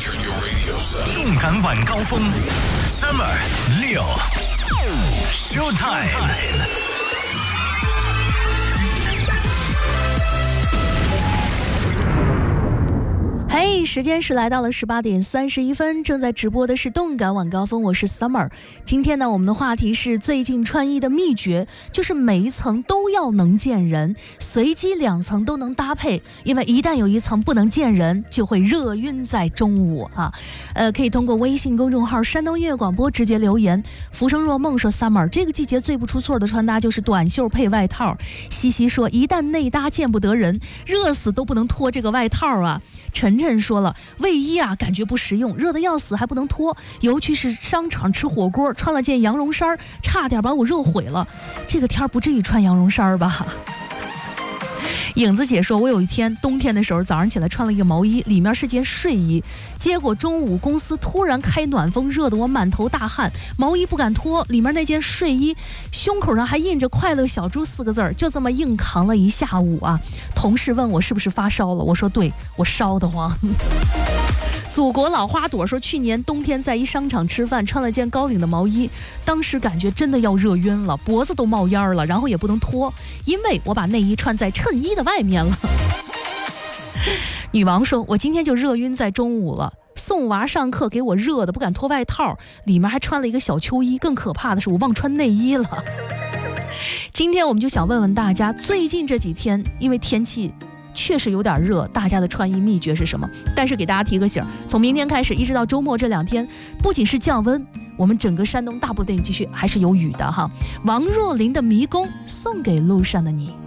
动感晚高峰 Summer 6 Showtime。 嘿，时间是来到了18点31分，正在直播的是动感晚高峰，我是 Summer。今天呢，我们的话题是最近穿衣的秘诀，就是每一层都要能见人，随机2层都能搭配，因为一旦有一层不能见人，就会热晕在中午啊。可以通过微信公众号山东音乐广播直接留言。浮生若梦说 Summer 这个季节最不出错的穿搭就是短袖配外套。西西说一旦内搭见不得人，热死都不能脱这个外套啊。晨晨说了，卫衣啊感觉不实用，热得要死还不能脱，尤其是商场吃火锅，穿了件羊绒衫差点把我热毁了。这个天不至于穿羊绒衫吧？影子姐说，我有一天冬天的时候早上起来穿了一个毛衣，里面是件睡衣，结果中午公司突然开暖风，热得我满头大汗，毛衣不敢脱，里面那件睡衣胸口上还印着快乐小猪4个字，就这么硬扛了一下午啊。同事问我是不是发烧了，我说对，我烧得慌。祖国老花朵说，去年冬天在一商场吃饭，穿了件高领的毛衣，当时感觉真的要热晕了，脖子都冒烟了，然后也不能脱，因为我把内衣穿在衬衣的外面了。女王说，我今天就热晕在中午了，送娃上课给我热的不敢脱外套，里面还穿了一个小秋衣，更可怕的是我忘穿内衣了。今天我们就想问问大家，最近这几天因为天气确实有点热，大家的穿衣秘诀是什么？但是给大家提个醒，从明天开始一直到周末这2天，不仅是降温，我们整个山东大部分地区还是有雨的哈。王若琳的迷宫送给路上的你。